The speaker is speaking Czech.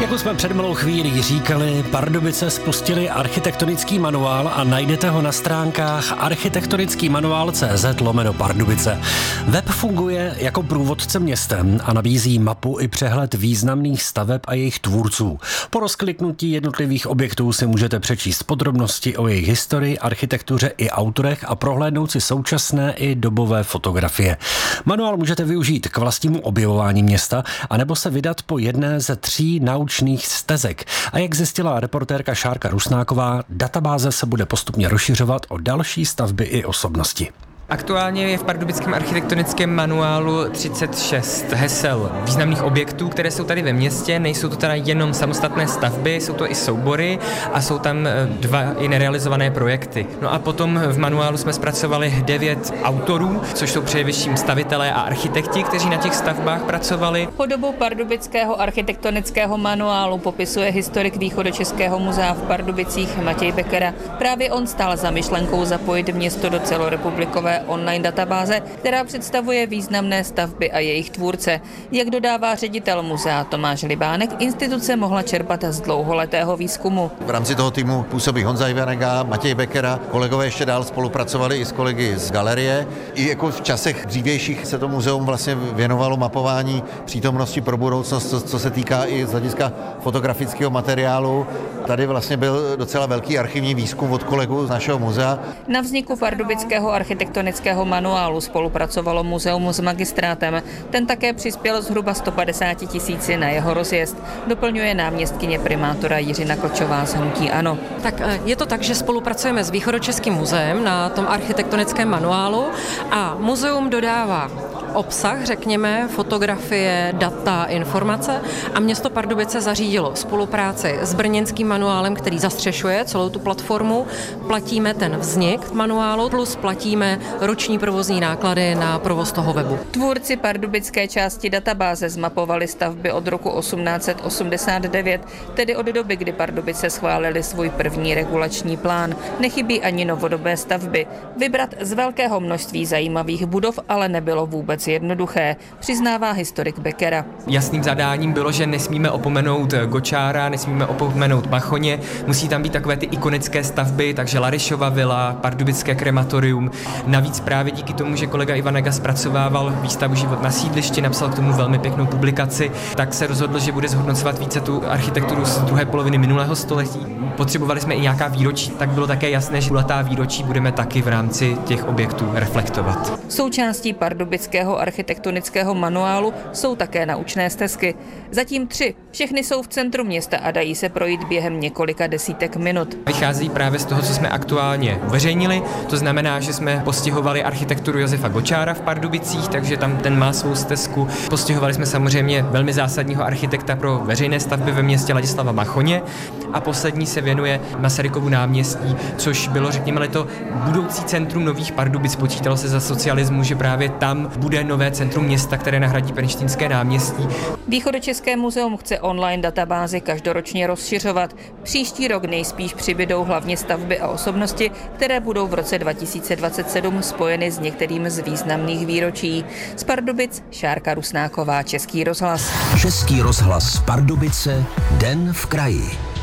Jako jsme před malou chvílí říkali, Pardubice spustili architektonický manuál a najdete ho na stránkách architektonickýmanuál.cz/Pardubice. Web funguje jako průvodce městem a nabízí mapu i přehled významných staveb a jejich tvůrců. Po rozkliknutí jednotlivých objektů si můžete přečíst podrobnosti o jejich historii, architektuře i autorech a prohlédnout si současné i dobové fotografie. Manuál můžete využít k vlastnímu objevování města anebo se vydat po jedné ze 3 naučných stezek. A jak zjistila reportérka Šárka Rusnáková, databáze se bude postupně rozšiřovat o další stavby i osobnosti. Aktuálně je v pardubickém architektonickém manuálu 36 hesel významných objektů, které jsou tady ve městě. Nejsou to teda jenom samostatné stavby, jsou to i soubory a jsou tam 2 i nerealizované projekty. No a potom v manuálu jsme zpracovali 9 autorů, což jsou především stavitelé a architekti, kteří na těch stavbách pracovali. Podobu pardubického architektonického manuálu popisuje historik Východočeského muzea v Pardubicích Matěj Bekera. Právě on stál za myšlenkou zapojit město do celorepublikové online databáze, která představuje významné stavby a jejich tvůrce. Jak dodává ředitel muzea Tomáš Libánek, instituce mohla čerpat z dlouholetého výzkumu. V rámci toho týmu působí Honza Ivanega, Matěj Bekera, kolegové ještě dál spolupracovali i s kolegy z galerie. I jako v časech dřívějších se to muzeum vlastně věnovalo mapování přítomnosti pro budoucnost, co se týká i z hlediska fotografického materiálu. Tady vlastně byl docela velký archivní výzkum od kolegů z našeho muzea. Na vzniku pardubického architektonického manuálu spolupracovalo muzeum s magistrátem. Ten také přispěl zhruba 150 000 na jeho rozjezd. Doplňuje náměstkyně primátora Jiřina Klčová z hnutí ANO. Tak je to tak, že spolupracujeme s Východočeským muzeem na tom architektonickém manuálu a muzeum dodává obsah, řekněme, fotografie, data, informace a město Pardubice zařídilo spolupráci s brněnským manuálem, který zastřešuje celou tu platformu. Platíme ten vznik manuálu plus platíme roční provozní náklady na provoz toho webu. Tvůrci pardubické části databáze zmapovali stavby od roku 1889, tedy od doby, kdy Pardubice schválili svůj první regulační plán. Nechybí ani novodobé stavby. Vybrat z velkého množství zajímavých budov ale nebylo vůbec jednoduché, přiznává historik Bekera. Jasným zadáním bylo, že nesmíme opomenout Gočára, nesmíme opomenout Machoně, musí tam být takové ty ikonické stavby, takže Larišova vila, pardubické krematorium. Navíc právě díky tomu, že kolega Ivanega zpracovával výstavu Život na sídlišti, napsal k tomu velmi pěknou publikaci, tak se rozhodl, že bude zhodnocovat více tu architekturu z druhé poloviny minulého století. Potřebovali jsme i nějaká výročí, tak bylo také jasné, že letá výročí budeme taky v rámci těch objektů reflektovat. Součástí pardubického architektonického manuálu jsou také naučné stezky. Zatím 3. Všechny jsou v centru města a dají se projít během několika desítek minut. Vychází právě z toho, co jsme aktuálně uveřejnili. To znamená, že jsme postihovali architekturu Josefa Gočára v Pardubicích, takže tam ten má svou stezku. Postihovali jsme samozřejmě velmi zásadního architekta pro veřejné stavby ve městě Ladislava Machoně a poslední se věnuje Masarykovu náměstí, což bylo, řekněme, to budoucí centrum nových Pardubic. Počítalo se za socialismu, že právě tam bude nové centrum města, které nahradí Pernštejnské náměstí. Východočeské muzeum chce online databázi každoročně rozšiřovat. Příští rok nejspíš přibydou hlavně stavby a osobnosti, které budou v roce 2027 spojeny s některým z významných výročí. Z Pardubic Šárka Rusnáková, Český rozhlas. Český rozhlas Pardubice, den v kraji.